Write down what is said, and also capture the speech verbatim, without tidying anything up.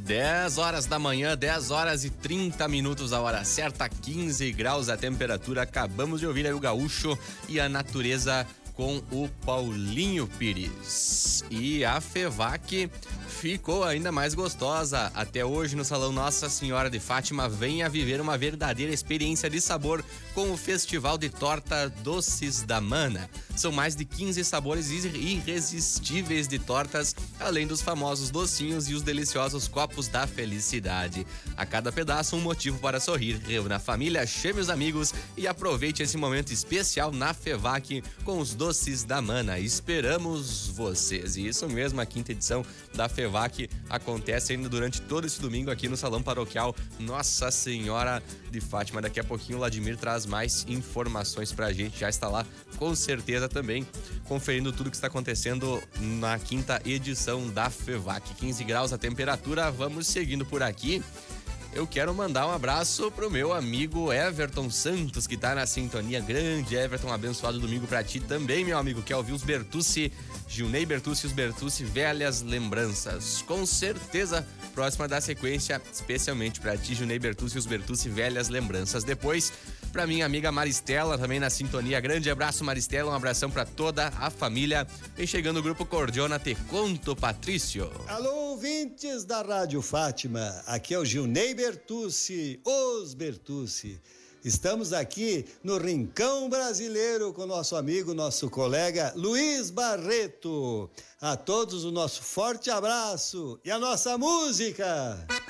dez horas da manhã, dez horas e trinta minutos, a hora certa, quinze graus a temperatura. Acabamos de ouvir aí o Gaúcho e a Natureza com o Paulinho Pires. E a FEVAC ficou ainda mais gostosa. Até hoje no Salão Nossa Senhora de Fátima, venha viver uma verdadeira experiência de sabor com o Festival de Torta Doces da Mana. São mais de quinze sabores irresistíveis de tortas, além dos famosos docinhos e os deliciosos copos da felicidade. A cada pedaço um motivo para sorrir. Reúna a família, chame os amigos e aproveite esse momento especial na FEVAC com os Doces da Mana. Esperamos vocês. E isso mesmo, a quinta edição da FEVAC acontece ainda durante todo esse domingo aqui no Salão Paroquial Nossa Senhora de Fátima. Daqui a pouquinho o Vladimir traz mais informações pra gente. Já está lá com certeza também conferindo tudo que está acontecendo na quinta edição da FEVAC. quinze graus a temperatura. Vamos seguindo por aqui. Eu quero mandar um abraço pro meu amigo Everton Santos, que tá na sintonia. Grande Everton, abençoado domingo pra ti também, meu amigo. Quer ouvir os Bertucci, Gilney Bertucci e os Bertucci, velhas lembranças. Com certeza, próxima da sequência, especialmente pra ti, Gilney Bertucci e os Bertucci, velhas lembranças. Depois, pra minha amiga Maristela, também na sintonia. Grande abraço, Maristela, um abração pra toda a família. Vem chegando o Grupo Cordiona, te conto, Patrício. Alô, ouvintes da Rádio Fátima, aqui é o Gilney Bertucci, os Bertucci. Estamos aqui no Rincão Brasileiro com nosso amigo, nosso colega Luiz Barreto. A todos o nosso forte abraço e a nossa música.